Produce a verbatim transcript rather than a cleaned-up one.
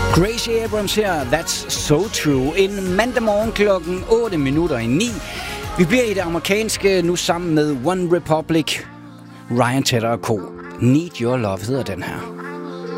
Gracie Abrams her, That's So True. En mandag morgen klokken otte minutter i ni. Vi bliver i det amerikanske nu sammen med One Republic, Ryan Tedder og Co. Need Your Love hedder den her.